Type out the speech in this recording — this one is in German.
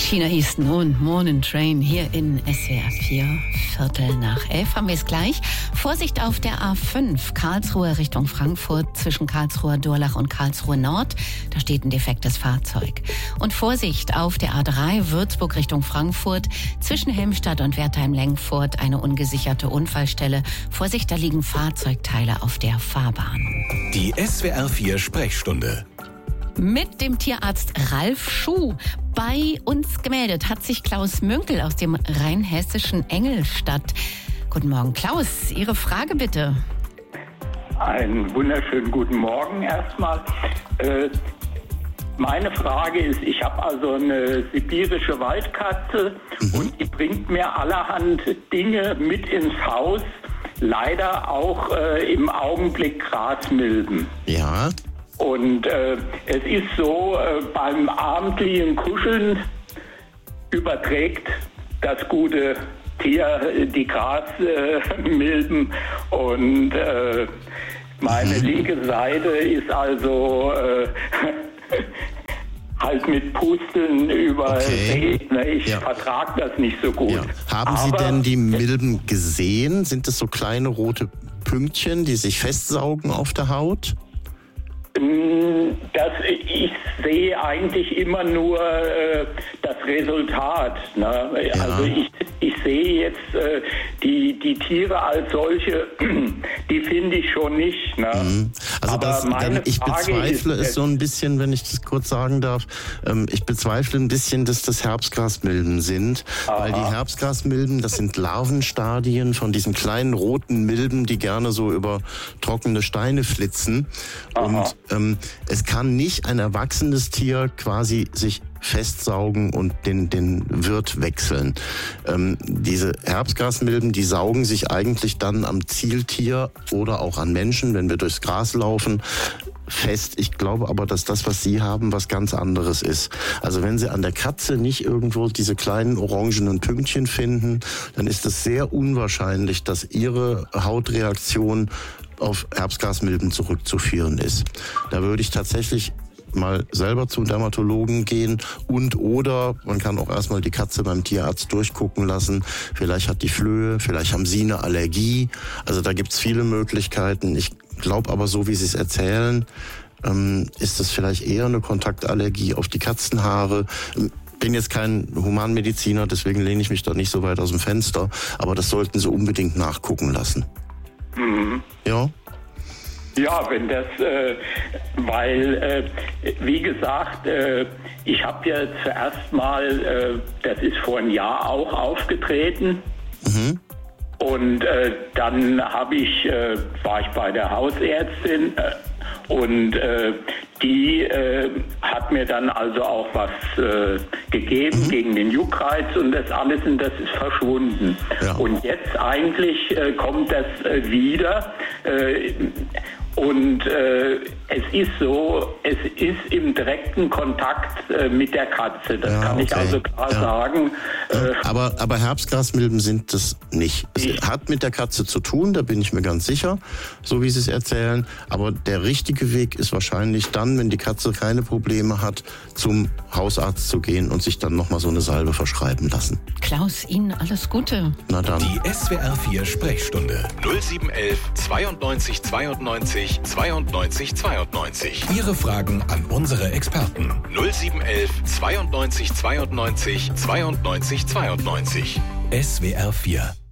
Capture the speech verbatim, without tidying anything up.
China Eastern und Morning Train hier in S W R vier, Viertel nach elf haben wir es gleich. Vorsicht auf der A fünf, Karlsruhe Richtung Frankfurt, zwischen Karlsruher Durlach und Karlsruhe Nord. Da steht ein defektes Fahrzeug. Und Vorsicht auf der A drei, Würzburg Richtung Frankfurt, zwischen Helmstadt und Wertheim-Lengfurt, eine ungesicherte Unfallstelle. Vorsicht, da liegen Fahrzeugteile auf der Fahrbahn. Die S W R vier Sprechstunde. Mit dem Tierarzt Ralf Schuh. Bei uns gemeldet hat sich Klaus Münkel aus dem rheinhessischen Engelstadt. Guten Morgen, Klaus. Ihre Frage bitte. Einen wunderschönen guten Morgen erstmal. Äh, meine Frage ist, ich habe also eine sibirische Waldkatze mhm. und die bringt mir allerhand Dinge mit ins Haus. Leider auch äh, im Augenblick Grasmilben. Ja. Und äh, es ist so, äh, beim abendlichen Kuscheln überträgt das gute Tier die Grasmilben äh, und äh, meine mhm. linke Seite ist also äh, halt mit Pusteln übersät. Okay. Ich ja. vertrage das nicht so gut. Ja. Haben Aber, Sie denn die Milben gesehen? Sind es so kleine rote Pünktchen, die sich festsaugen auf der Haut? Das, ich sehe eigentlich immer nur äh, das Resultat. Ne? Ja. Also ich, ich sehe jetzt äh, die, die Tiere als solche, die finde ich schon nicht. Ne? Mhm. Also Aber das, dann, ich Frage bezweifle ist, es so ein bisschen, wenn ich das kurz sagen darf, ähm, ich bezweifle ein bisschen, dass das Herbstgrasmilben sind, aha. weil die Herbstgrasmilben, das sind Larvenstadien von diesen kleinen roten Milben, die gerne so über trockene Steine flitzen. Aha. Und ähm, es kann nicht ein erwachsenes Tier quasi sich festsaugen und den, den Wirt wechseln. Ähm, diese Herbstgrasmilben, die saugen sich eigentlich dann am Zieltier oder auch an Menschen, wenn wir durchs Gras laufen, fest. Ich glaube aber, dass das, was Sie haben, was ganz anderes ist. Also wenn Sie an der Katze nicht irgendwo diese kleinen orangenen Pünktchen finden, dann ist es sehr unwahrscheinlich, dass Ihre Hautreaktion auf Herbstgrasmilben zurückzuführen ist. Da würde ich tatsächlich mal selber zum Dermatologen gehen und oder man kann auch erstmal die Katze beim Tierarzt durchgucken lassen. Vielleicht hat die Flöhe, vielleicht haben Sie eine Allergie. Also da gibt's viele Möglichkeiten. Ich glaube aber, so wie Sie es erzählen, ähm, ist es vielleicht eher eine Kontaktallergie auf die Katzenhaare. Bin jetzt kein Humanmediziner, deswegen lehne ich mich da nicht so weit aus dem Fenster. Aber das sollten Sie unbedingt nachgucken lassen. Mhm. Ja? Ja, wenn das, äh, weil, äh, wie gesagt, äh, ich habe ja zuerst mal, äh, das ist vor einem Jahr auch aufgetreten. Mhm. Und äh, dann habe ich, äh, war ich bei der Hausärztin äh, und äh, die äh, hat mir dann also auch was äh, gegeben mhm. gegen den Juckreiz und das alles und das ist verschwunden. Ja. Und jetzt eigentlich äh, kommt das äh, wieder. Äh, Und äh, es ist so, es ist im direkten Kontakt äh, mit der Katze. Das ja, kann okay. ich also klar ja. sagen. Äh, aber, aber Herbstgrasmilben sind das nicht. Es ich, hat mit der Katze zu tun, da bin ich mir ganz sicher, so wie Sie es erzählen. Aber der richtige Weg ist wahrscheinlich dann, wenn die Katze keine Probleme hat, zum Hausarzt zu gehen und sich dann nochmal so eine Salbe verschreiben lassen. Klaus, Ihnen alles Gute. Na dann. Die S W R vier Sprechstunde null sieben eins eins zweiundneunzig zweiundneunzig zweiundneunzig zweiundneunzig. Ihre Fragen an unsere Experten. null sieben eins eins zweiundneunzig zweiundneunzig zweiundneunzig zweiundneunzig. S W R vier